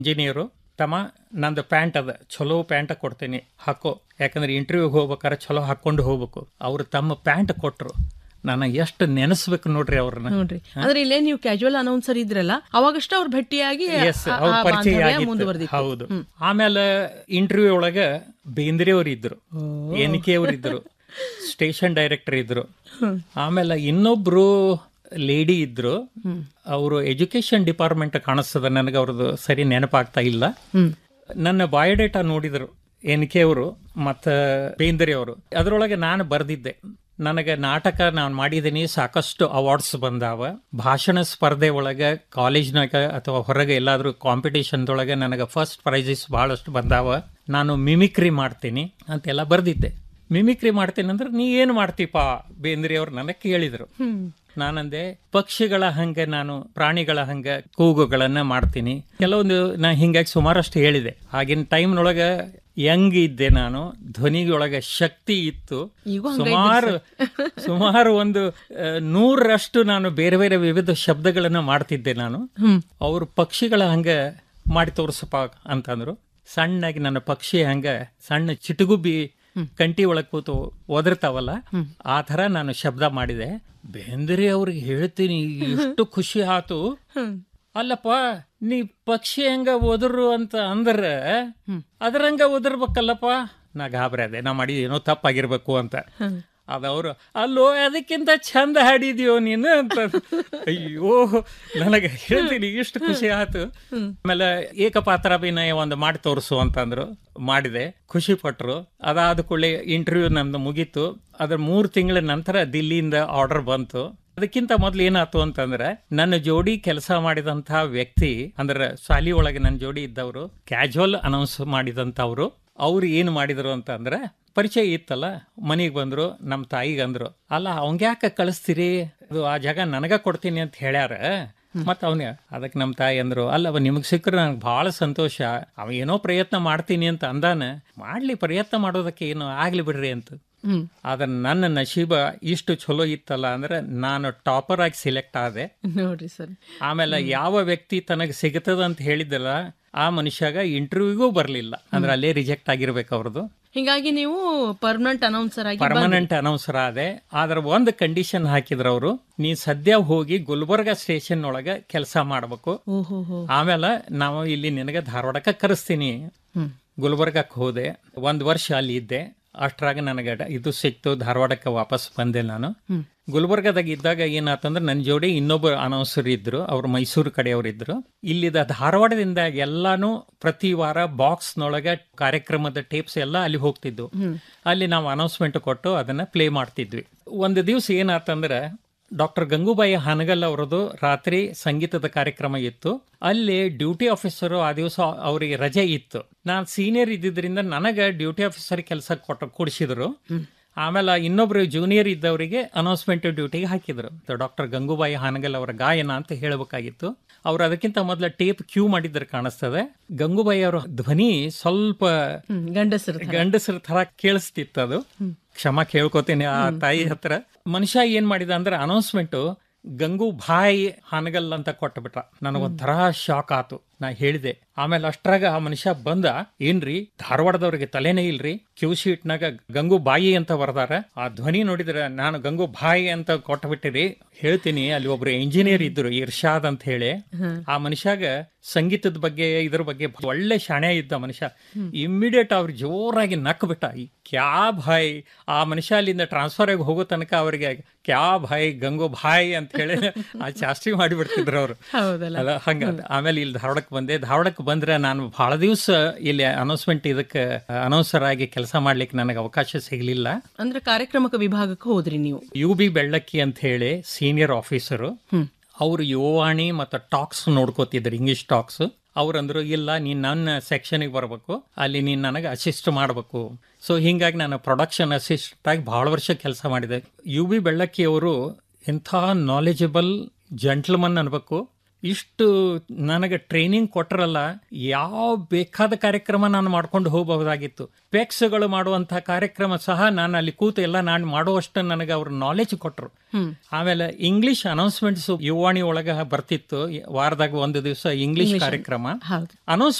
Engineer, ತಮ್ಮ ನಂದು pant ಅದ, ಚಲೋ ಪ್ಯಾಂಟ್ ಕೊಡ್ತೀನಿ ಹಾಕೋ, ಯಾಕಂದ್ರೆ ಇಂಟರ್ವ್ಯೂಗೆ ಹೋಗ್ಬೇಕಾರೆ ಚಲೋ ಹಾಕೊಂಡು ಹೋಗ್ಬೇಕು. ಅವ್ರು ತಮ್ಮ ಪ್ಯಾಂಟ್ ಕೊಟ್ರು, ನಾನು ಎಷ್ಟು ನೆನೆಸ್ಬೇಕು ನೋಡ್ರಿ ಅವ್ರನ್ನ. ನೋಡ್ರಿ, ಅಂದ್ರೆ ಇಲ್ಲೇ ನೀವು ಕ್ಯಾಶುವಲ್ ಅನೌನ್ಸರ್ ಇದ್ರಲ್ಲ, ಅವಾಗಷ್ಟ ಅವ್ರು ಭೇಟಿಯಾಗಿ ಅವ್ರ ಪರಿಚಯ ಆಗಿತ್ತು. ಮುಂದುವರೆದಿತ್ತು. ಹೌದು. ಆಮೇಲೆ ಇಂಟರ್ವ್ಯೂ ಒಳಗ ಬೇಂದ್ರೆ ಅವ್ರು ಇದ್ರು, ಎನ್ಕೆ ಅವ್ರು ಇದ್ರು, ಸ್ಟೇಷನ್ ಡೈರೆಕ್ಟರ್ ಇದ್ರು. ಆಮೇಲೆ ಇನ್ನೊಬ್ರು ಲೇಡಿ ಇದ್ರು, ಅವರು ಎಜುಕೇಶನ್ ಡಿಪಾರ್ಟ್ಮೆಂಟ್ ಕಾಣಿಸ್ತದ, ನನಗೆ ಅವ್ರದ್ದು ಸರಿ ನೆನಪಾಗ್ತಾ ಇಲ್ಲ. ನನ್ನ ಬಯೋಡೇಟಾ ನೋಡಿದ್ರು ಎನ್ಕೆ ಅವರು ಮತ್ತು ಬೇಂದ್ರೆ ಅವರು. ಅದರೊಳಗೆ ನಾನು ಬರೆದಿದ್ದೆ, ನನಗೆ ನಾಟಕ ನಾನು ಮಾಡಿದ್ದೀನಿ, ಸಾಕಷ್ಟು ಅವಾರ್ಡ್ಸ್ ಬಂದಾವ, ಭಾಷಣ ಸ್ಪರ್ಧೆ ಒಳಗೆ ಕಾಲೇಜ್ನಾಗ ಅಥವಾ ಹೊರಗೆ ಎಲ್ಲಾದ್ರೂ ಕಾಂಪಿಟೇಷನ್ದೊಳಗೆ ನನಗೆ ಫಸ್ಟ್ ಪ್ರೈಸಸ್ ಬಹಳಷ್ಟು ಬಂದಾವ, ನಾನು ಮಿಮಿಕ್ರಿ ಮಾಡ್ತೀನಿ ಅಂತೆಲ್ಲ ಬರೆದಿದ್ದೆ. ಮಿಮಿಕ್ರಿ ಮಾಡ್ತೀನಿ ಅಂದ್ರೆ ನೀ ಏನು ಮಾಡ್ತೀಪ ಬೇಂದ್ರೆ ಅವ್ರು ನನಗೆ ಕೇಳಿದ್ರು. ನಾನಂದೆ, ಪಕ್ಷಿಗಳ ಹಂಗೆ ನಾನು ಪ್ರಾಣಿಗಳ ಹಂಗೆ ಕೂಗುಗಳನ್ನ ಮಾಡ್ತೀನಿ. ಕೆಲವೊಂದು ನಾ ಹಿಂಗಾಗಿ ಸುಮಾರಷ್ಟು ಹೇಳಿದೆ. ಆಗಿನ ಟೈಮ್ನೊಳಗೆ ಯಂಗ್ ಇದ್ದೆ ನಾನು, ಧ್ವನಿಯೊಳಗೆ ಶಕ್ತಿ ಇತ್ತು. ಸುಮಾರು ಒಂದು 100ರಷ್ಟು ನಾನು ಬೇರೆ ಬೇರೆ ವಿವಿಧ ಶಬ್ದಗಳನ್ನ ಮಾಡ್ತಿದ್ದೆ ನಾನು. ಅವರು ಪಕ್ಷಿಗಳ ಹಂಗ ಮಾಡಿ ತೋರ್ಸಪ್ಪ ಅಂತಂದ್ರು. ಸಣ್ಣಾಗಿ ನನ್ನ ಪಕ್ಷಿ ಹಂಗ ಸಣ್ಣ ಚಿಟುಗುಬ್ಬಿ ಕಂಟಿ ಒಳಗ್ ಕೂತು ಒದರ್ತಾವಲ್ಲ, ಆ ತರ ನಾನು ಶಬ್ದ ಮಾಡಿದೆ. ಬೇಂದ್ರೆ ಅವ್ರಿಗೆ ಹೇಳ್ತೀನಿ, ಎಷ್ಟು ಖುಷಿ ಆತು. ಅಲ್ಲಪ್ಪ, ನೀ ಪಕ್ಷಿ ಹಂಗ ಒದರು ಅಂತ ಅಂದ್ರ ಅದ್ರಂಗ ಒದರ್ಬೇಕಲ್ಲಪ್ಪ. ನಾ ಗಾಬರಿ ಅದೆ, ನಾ ಮಾಡಿದ ಏನೋ ತಪ್ಪಾಗಿರ್ಬೇಕು ಅಂತ. ಅದವ್ರು, ಅಲ್ಲೋ ಅದಕ್ಕಿಂತ ಚಂದ ಹಾಡಿದ್ಯೋ ನೀನು ಅಂತ. ಅಯ್ಯೋ, ನನಗೆ ಹೇಳ್ತೀನಿ ಇಷ್ಟು ಖುಷಿ ಆಯ್ತು. ಆಮೇಲೆ ಏಕಪಾತ್ರ ಅಭಿನಯ ಒಂದು ಮಾಡಿ ತೋರಿಸು ಅಂತಂದ್ರು, ಮಾಡಿದೆ, ಖುಷಿ ಪಟ್ರು. ಅದಾದ ಕೂಡಲೇ ಇಂಟರ್ವ್ಯೂ ನಮ್ದು ಮುಗೀತು. ಅದ್ರ 3 ತಿಂಗಳ ನಂತರ ದಿಲ್ಲಿಯಿಂದ ಆರ್ಡರ್ ಬಂತು. ಅದಕ್ಕಿಂತ ಮೊದ್ಲು ಏನಾಯ್ತು ಅಂತಂದ್ರೆ, ನನ್ನ ಜೋಡಿ ಕೆಲಸ ಮಾಡಿದಂತಹ ವ್ಯಕ್ತಿ, ಅಂದ್ರೆ ಶಾಲಿ ಒಳಗೆ ನನ್ನ ಜೋಡಿ ಇದ್ದವರು, ಕ್ಯಾಶುವಲ್ ಅನೌನ್ಸ್ ಮಾಡಿದಂಥವ್ರು, ಅವ್ರು ಏನು ಮಾಡಿದ್ರು ಅಂತಂದ್ರೆ, ಪರಿಚಯ ಇತ್ತಲ್ಲ, ಮನೆಗೆ ಬಂದ್ರು, ನಮ್ಮ ತಾಯಿಗೆ ಅಂದ್ರು, ಅಲ್ಲ ಅವಂಗ ಯಾಕೆ ಕಳಿಸ್ತೀರಿ, ಅದು ಆ ಜಾಗ ನನಗ ಕೊಡ್ತೀನಿ ಅಂತ ಹೇಳ್ಯಾರ. ಮತ್ತ ಅವನ ಅದಕ್ಕೆ ನಮ್ಮ ತಾಯಿ ಅಂದ್ರು, ಅಲ್ಲವ ನಿಮಗ್ ಸಿಕ್ಕರೆ ನಂಗೆ ಬಹಳ ಸಂತೋಷ, ಅವ ಏನೋ ಪ್ರಯತ್ನ ಮಾಡ್ತೀನಿ ಅಂತ ಅಂದಾನ, ಮಾಡ್ಲಿ, ಪ್ರಯತ್ನ ಮಾಡೋದಕ್ಕೆ ಏನು ಆಗ್ಲಿ ಬಿಡ್ರಿ ಅಂತ. ಆದ್ರೆ ನನ್ನ ನಶೀಬ ಇಷ್ಟು ಚಲೋ ಇತ್ತಲ್ಲ ಅಂದ್ರೆ ನಾನು ಟಾಪರ್ ಆಗಿ ಸಿಲೆಕ್ಟ್ ಆದೆ ನೋಡ್ರಿ ಸರ್. ಆಮೇಲೆ ಯಾವ ವ್ಯಕ್ತಿ ತನಗೆ ಸಿಗುತ್ತದ ಅಂತ ಹೇಳಿದಲ್ಲ, ಆ ಮನುಷ್ಯಾಗ ಇಂಟರ್ವ್ಯೂಗೂ ಬರ್ಲಿಲ್ಲ, ಅಂದ್ರೆ ಅಲ್ಲೇ ರಿಜೆಕ್ಟ್ ಆಗಿರ್ಬೇಕು ಅವ್ರದ್ದು. ಹಿಂಗಾಗಿ ನೀವು ಪರ್ಮನೆಂಟ್ ಅನೌನ್ಸರ್ ಆದೆ. ಆದ್ರೆ ಒಂದು ಕಂಡೀಷನ್ ಹಾಕಿದ್ರ ಅವರು, ನೀ ಸದ್ಯ ಹೋಗಿ ಗುಲ್ಬರ್ಗ ಸ್ಟೇಷನ್ ಒಳಗ ಕೆಲಸ ಮಾಡ್ಬೇಕು, ಆಮೇಲೆ ನಾವು ಇಲ್ಲಿ ನಿನಗೆ ಧಾರವಾಡಕ್ಕೆ ಕರೆಸ್ತೀನಿ. ಗುಲ್ಬರ್ಗಕ್ಕೆ ಹೋದೆ, 1 ವರ್ಷ ಅಲ್ಲಿ ಇದ್ದೆ. ಅಷ್ಟ್ರಾಗ ನನಗೆ ಇದು ಸಿಕ್ತು, ಧಾರವಾಡಕ್ಕೆ ವಾಪಸ್ ಬಂದೆ ನಾನು. ಗುಲ್ಬರ್ಗದಾಗ ಇದ್ದಾಗ ಏನಾತಂದ್ರೆ, ನನ್ನ ಜೋಡಿ ಇನ್ನೊಬ್ಬರು ಅನೌನ್ಸರ್ ಇದ್ರು, ಅವ್ರು ಮೈಸೂರು ಕಡೆಯವ್ರಿದ್ರು. ಇಲ್ಲಿದ ಧಾರವಾಡದಿಂದ ಎಲ್ಲಾನು ಪ್ರತಿ ವಾರ ಬಾಕ್ಸ್ನೊಳಗೆ ಕಾರ್ಯಕ್ರಮದ ಟೇಪ್ಸ್ ಎಲ್ಲ ಅಲ್ಲಿ ಹೋಗ್ತಿದ್ವು. ಅಲ್ಲಿ ನಾವು ಅನೌನ್ಸ್ಮೆಂಟ್ ಕೊಟ್ಟು ಅದನ್ನ ಪ್ಲೇ ಮಾಡ್ತಿದ್ವಿ. ಒಂದು ದಿವಸ ಏನಾತಂದ್ರೆ, ಡಾಕ್ಟರ್ ಗಂಗೂಬಾಯಿ ಹಾನಗಲ್ ಅವರದು ರಾತ್ರಿ ಸಂಗೀತದ ಕಾರ್ಯಕ್ರಮ ಇತ್ತು. ಅಲ್ಲಿ ಡ್ಯೂಟಿ ಆಫೀಸರು ಆ ದಿವಸ ಅವರಿಗೆ ರಜೆ ಇತ್ತು. ನಾನು ಸೀನಿಯರ್ ಇದ್ದಿದ್ರಿಂದ ನನಗೆ ಡ್ಯೂಟಿ ಆಫೀಸರ್ ಕೆಲಸ ಕೂಡಿಸಿದ್ರು. ಆಮೇಲೆ ಇನ್ನೊಬ್ರು ಜೂನಿಯರ್ ಇದ್ದವರಿಗೆ ಅನೌನ್ಸ್ಮೆಂಟ್ ಡ್ಯೂಟಿಗೆ ಹಾಕಿದ್ರು. ಡಾಕ್ಟರ್ ಗಂಗೂಬಾಯಿ ಹಾನಗಲ್ ಅವರ ಗಾಯನ ಅಂತ ಹೇಳಬೇಕಾಗಿತ್ತು. ಅವ್ರು ಅದಕ್ಕಿಂತ ಮೊದಲ ಟೇಪ್ ಕ್ಯೂ ಮಾಡಿದ್ರೆ ಕಾಣಿಸ್ತದೆ. ಗಂಗೂಬಾಯಿ ಅವರ ಧ್ವನಿ ಸ್ವಲ್ಪ ಗಂಡಸರ ತರ ಕೇಳಿಸ್ತಿತ್ತು. ಅದು ಕ್ಷಮ ಕೇಳ್ಕೊತೀನಿ ಆ ತಾಯಿ ಹತ್ರ. ಮನುಷ್ಯ ಏನ್ ಮಾಡಿದ ಅಂದ್ರೆ, ಅನೌನ್ಸ್ಮೆಂಟ್ ಗಂಗೂಭಾಯಿ ಹಾನಗಲ್ ಅಂತ ಕೊಟ್ಟಬಿಟ್ಟ. ನನಗೊಂಥರ ಶಾಕ್ ಆತು. ನಾ ಹೇಳಿದೆ. ಆಮೇಲೆ ಅಷ್ಟ್ರಾಗ ಆ ಮನುಷ್ಯ ಬಂದ, ಏನ್ರಿ ಧಾರವಾಡದವ್ರಿಗೆ ತಲೆನೇ ಇಲ್ರಿ, ಕ್ಯೂ ಶೀಟ್ನಾಗ ಗಂಗೂಬಾಯಿ ಅಂತ ಬರ್ದಾರ, ಆ ಧ್ವನಿ ನೋಡಿದ್ರೆ ನಾನು ಗಂಗೂಭಾಯಿ ಅಂತ ಕೊಟ್ಟಬಿಟ್ಟಿರಿ. ಹೇಳ್ತೀನಿ, ಅಲ್ಲಿ ಒಬ್ರು ಇಂಜಿನಿಯರ್ ಇದ್ರು, ಇರ್ಷಾದ್ ಅಂತ ಹೇಳಿ. ಆ ಮನುಷ್ಯಾಗ ಸಂಗೀತದ ಬಗ್ಗೆ ಇದ್ರ ಬಗ್ಗೆ ಒಳ್ಳೆ ಶಾಣೆ ಇದ್ದ ಮನುಷ್ಯ. ಇಮ್ಮಿಡಿಯೇಟ್ ಅವ್ರು ಜೋರಾಗಿ ನಕ್ ಬಿಟ್ಟ. ಕ್ಯಾ ಭಾಯ್, ಆ ಮನುಷ್ಯ ಅಲ್ಲಿಂದ ಟ್ರಾನ್ಸ್ಫರ್ ಆಗಿ ಹೋಗೋ ತನಕ ಅವ್ರಿಗೆ ಕ್ಯಾ ಭಾಯ್ ಗಂಗೂಭಾಯಿ ಅಂತ ಹೇಳಿ ಆ ಜಾಸ್ತಿ ಮಾಡಿಬಿಡ್ತಿದ್ರು ಅವ್ರು. ಅಲ್ಲ ಹಂಗ. ಆಮೇಲೆ ಇಲ್ಲಿ ಧಾರವಾಡಕ್ಕೆ ಬಂದೆ. ಧಾರವಾಡಕ್ಕೆ ಬಂದ್ರೆ ನಾನು ಬಹಳ ದಿವಸ ಇಲ್ಲಿ ಅನೌನ್ಸ್ಮೆಂಟ್ ಇದಕ್ಕೆ ಅನೌನ್ಸರ್ ಆಗಿ ಕೆಲಸ ಮಾಡ್ಲಿಕ್ಕೆ ನನಗೆ ಅವಕಾಶ ಸಿಗ್ಲಿಲ್ಲ. ಅಂದ್ರೆ ಕಾರ್ಯಕ್ರಮಕ ವಿಭಾಗಕ್ಕೆ ಹೋದ್ರಿ ನೀವು. UB ಬೆಳ್ಳಕ್ಕಿ ಅಂತ ಹೇಳಿ ಸೀನಿಯರ್ ಆಫೀಸರು, ಅವರು ಯುವವಾಣಿ ಮತ್ತು ಟಾಕ್ಸ್ ನೋಡ್ಕೋತಿದ್ರು, ಇಂಗ್ಲಿಷ್ ಟಾಕ್ಸ್. ಅವ್ರಂದ್ರು, ಇಲ್ಲ ನೀನ್ ನನ್ನ ಸೆಕ್ಷನ್ಗೆ ಬರ್ಬೇಕು, ಅಲ್ಲಿ ನೀನ್ ನನಗೆ ಅಸಿಸ್ಟ್ ಮಾಡ್ಬೇಕು. ಸೊ ಹಿಂಗಾಗಿ ನಾನು ಪ್ರೊಡಕ್ಷನ್ ಅಸಿಸ್ಟೆಂಟ್ ಆಗಿ ಬಹಳ ವರ್ಷ ಕೆಲಸ ಮಾಡಿದೆ. UB ಬೆಳ್ಳಕ್ಕಿ ಅವರು ಎಂಥ ನಾಲೆಜಬಲ್ ಜೆಂಟ್ಲ್ಮನ್ ಅನ್ಬೇಕು, ಇಷ್ಟು ನನಗೆ ಟ್ರೈನಿಂಗ್ ಕೊಟ್ರಲ್ಲ, ಯಾವ ಬೇಕಾದ ಕಾರ್ಯಕ್ರಮ ನಾನು ಮಾಡ್ಕೊಂಡು ಹೋಗಬಹುದಾಗಿತ್ತು. ಪೆಕ್ಸ್ಗಳು ಮಾಡುವಂತಹ ಕಾರ್ಯಕ್ರಮ ಸಹ ನಾನು ಅಲ್ಲಿ ಕೂತು ಎಲ್ಲ ನಾನು ಮಾಡುವಷ್ಟು ನನಗೆ ಅವ್ರ ನಾಲೆಜ್ ಕೊಟ್ಟರು. ಆಮೇಲೆ ಇಂಗ್ಲಿಷ್ ಅನೌನ್ಸ್ಮೆಂಟ್ಸ್ ಯುವಾಣಿ ಒಳಗ ಬರ್ತಿತ್ತು. ವಾರದಾಗ ಒಂದು ದಿವಸ ಇಂಗ್ಲಿಷ್ ಕಾರ್ಯಕ್ರಮ ಹೌದು. ಅನೌನ್ಸ್